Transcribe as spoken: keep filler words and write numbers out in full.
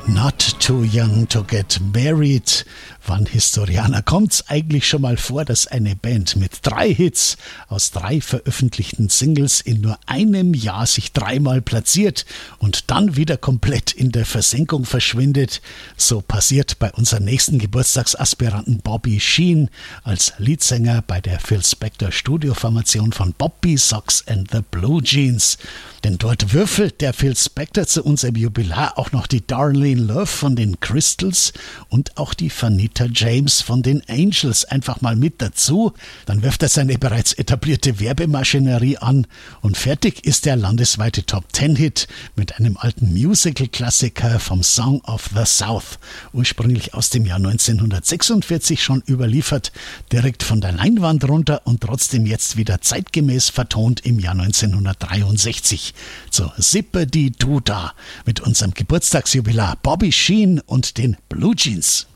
Not Too Young to Get Married. Wann Historianer kommt's eigentlich schon mal vor, dass eine Band mit drei Hits aus drei veröffentlichten Singles in nur einem Jahr sich dreimal platziert und dann wieder komplett in der Versenkung verschwindet? So passiert bei unserem nächsten Geburtstagsaspiranten Bobby Sheen als Leadsänger bei der Phil Spector Studioformation von Bobby Sox and the Blue Jeans. Denn dort würfelt der Phil Spector zu unserem Jubilar auch noch die Darlene Love von den Crystals und auch die Vanita James von den Angels einfach mal mit dazu. Dann wirft er seine bereits etablierte Werbemaschinerie an und fertig ist der landesweite Top-Ten-Hit mit einem alten Musical-Klassiker vom Song of the South, ursprünglich aus dem Jahr neunzehnhundertsechsundvierzig schon überliefert, direkt von der Leinwand runter und trotzdem jetzt wieder zeitgemäß vertont im Jahr neunzehnhundertdreiundsechzig. Zur Sippe die Du da mit unserem Geburtstagsjubilar Bobby Sheen und den Blue Jeans.